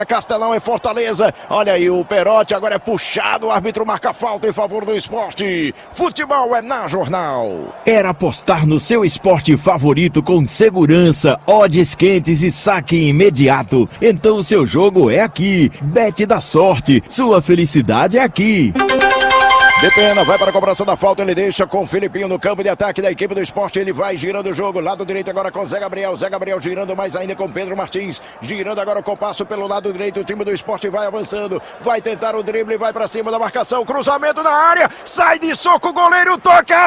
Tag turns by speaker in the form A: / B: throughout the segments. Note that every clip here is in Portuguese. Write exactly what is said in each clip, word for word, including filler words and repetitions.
A: Castelão em Fortaleza, olha aí o Perotti, agora é puxado, o árbitro marca falta em favor do esporte. Futebol é na Jornal.
B: Era apostar no seu esporte favorito com segurança, odds quentes e saque imediato. Então o seu jogo é aqui. Bet da sorte, sua felicidade é aqui.
A: Depena, vai para a cobrança da falta, ele deixa com o Filipinho no campo de ataque da equipe do esporte, ele vai girando o jogo, lado direito agora com Zé Gabriel, Zé Gabriel girando mais ainda com Pedro Martins, girando agora com o passo pelo lado direito, o time do esporte vai avançando, vai tentar o drible, vai para cima da marcação, cruzamento na área, sai de soco, o goleiro toca,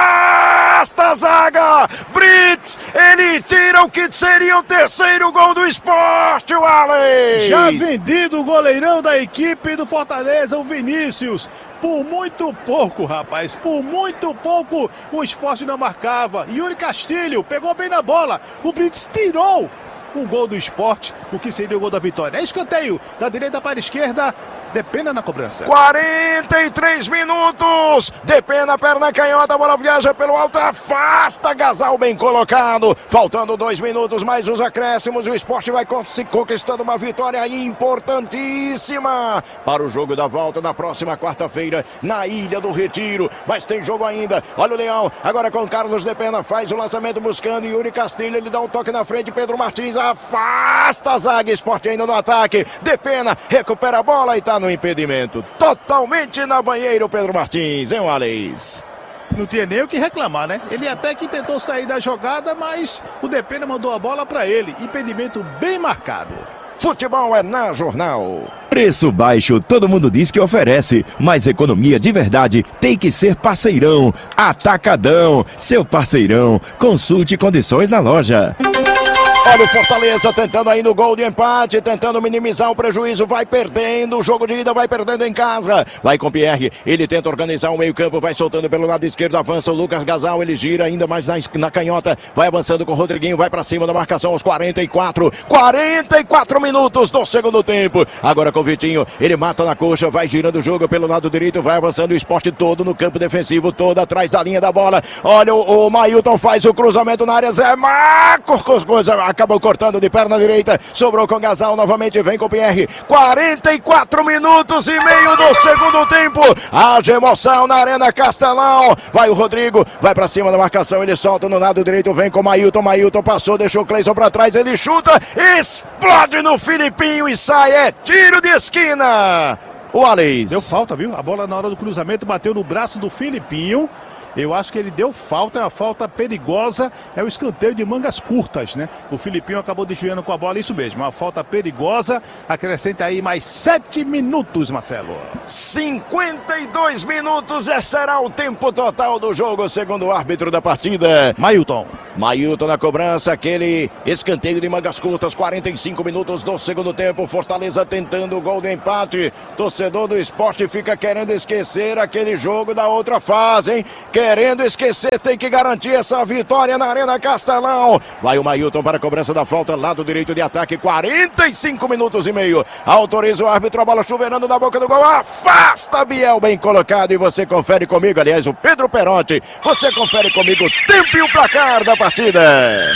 A: afasta a zaga, Brits, ele tira o que seria o terceiro gol do esporte, o Alex!
C: Já vendido o goleirão da equipe do Fortaleza, o Vinícius. Por muito pouco, rapaz, por muito pouco o esporte não marcava. Yuri Castilho pegou bem na bola, o Brits tirou o gol do esporte, o que seria o gol da vitória. É escanteio, da direita para a esquerda, Depena na cobrança.
A: quarenta e três minutos, Depena, perna canhota, a bola viaja pelo alto, afasta, Gasal bem colocado, faltando dois minutos, mais os acréscimos, o esporte vai se conquistando uma vitória importantíssima para o jogo da volta na próxima quarta-feira, na Ilha do Retiro, mas tem jogo ainda, olha o Leão, agora com Carlos Depena, faz o lançamento buscando Yuri Castilho, ele dá um toque na frente, Pedro Martins afasta a zaga, esporte ainda no ataque, Depena recupera a bola e tá no impedimento, totalmente na banheira o Pedro Martins, hein, Alex?
C: Não tinha nem o que reclamar, né? Ele até que tentou sair da jogada, mas o Depena mandou a bola para ele, impedimento bem marcado.
A: Futebol é na Jornal.
B: Preço baixo, todo mundo diz que oferece, mas economia de verdade tem que ser Parceirão. Atacadão, seu parceirão. Consulte condições na loja.
A: Olha o Fortaleza tentando aí no gol de empate, tentando minimizar o prejuízo, vai perdendo, o jogo de ida vai perdendo em casa, vai com Pierre, ele tenta organizar o meio campo, vai soltando pelo lado esquerdo, avança o Lucas Gasal, ele gira ainda mais na, na canhota, vai avançando com o Rodriguinho, vai pra cima da marcação aos quarenta e quatro, quarenta e quatro minutos do segundo tempo, agora com o Vitinho, ele mata na coxa, vai girando o jogo pelo lado direito, vai avançando o esporte todo no campo defensivo, todo atrás da linha da bola, olha o, o Mailton faz o cruzamento na área, Zé Marcos, coisa acabou cortando de perna direita, sobrou com Gasal, novamente vem com o Pierre, quarenta e quatro minutos e meio do segundo tempo, haja emoção na Arena Castelão, vai o Rodrigo, vai pra cima da marcação, ele solta no lado direito, vem com o Mailton, Mailton passou, deixou o Cleison pra trás, ele chuta, explode no Filipinho e sai, é tiro de esquina, o Alex.
C: Deu falta, viu? A bola na hora do cruzamento bateu no braço do Filipinho. Eu acho que ele deu falta, é uma falta perigosa, é o escanteio de mangas curtas, né? O Filipinho acabou desviando com a bola, isso mesmo, uma falta perigosa, acrescenta aí mais sete minutos, Marcelo.
A: cinquenta e dois minutos, esse será o tempo total do jogo, segundo o árbitro da partida.
C: Mailton.
A: Mailton na cobrança, aquele escanteio de mangas curtas, quarenta e cinco minutos do segundo tempo, Fortaleza tentando o gol de empate, torcedor do esporte fica querendo esquecer aquele jogo da outra fase, hein? Querendo esquecer, tem que garantir essa vitória na Arena Castelão. Vai o Mailton para a cobrança da falta, lado direito de ataque, quarenta e cinco minutos e meio. Autoriza o árbitro, a bola chuveirando na boca do gol. Afasta, Biel, bem colocado. E você confere comigo, aliás, o Pedro Perotti. Você confere comigo o tempo e o placar da partida.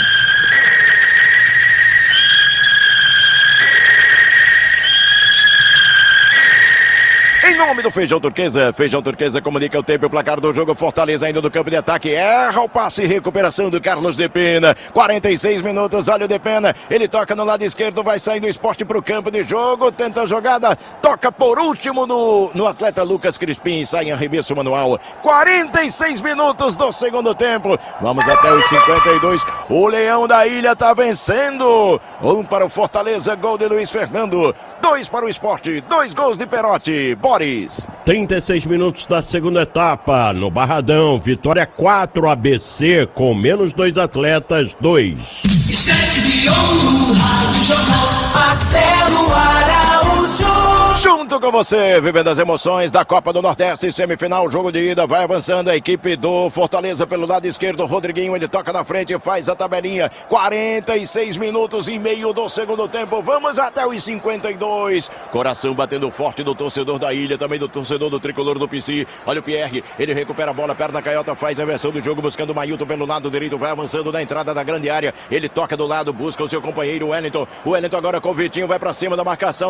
A: Em nome do Feijão Turquesa, Feijão Turquesa comunica o tempo e o placar do jogo, Fortaleza ainda no campo de ataque, erra o passe e recuperação do Carlos Depena, quarenta e seis minutos, olha o Depena, ele toca no lado esquerdo, vai saindo o esporte para o campo de jogo, tenta a jogada, toca por último no, no atleta Lucas Crispim, sai em arremesso manual, quarenta e seis minutos do segundo tempo, vamos até os cinquenta e dois, o Leão da Ilha tá vencendo, um para o Fortaleza, gol de Luiz Fernando, dois para o esporte, dois gols de Perotti, Boris.
D: trinta e seis minutos da segunda etapa, no Barradão, vitória quatro, A B C, com menos dois atletas, dois.
E: Estante de ouro, Rádio Jornal, Marcelo Araújo.
A: Junto com você, vivendo as emoções da Copa do Nordeste, semifinal, jogo de ida, vai avançando a equipe do Fortaleza pelo lado esquerdo, Rodriguinho, ele toca na frente, faz a tabelinha, quarenta e seis minutos e meio do segundo tempo, vamos até os cinquenta e dois, coração batendo forte do torcedor da Ilha, também do torcedor do tricolor do P C, olha o Pierre, ele recupera a bola, perna canhota, faz a versão do jogo, buscando o Mailton pelo lado direito, vai avançando na entrada da grande área, ele toca do lado, busca o seu companheiro, o Wellington, o Wellington agora com o Vitinho, vai pra cima da marcação,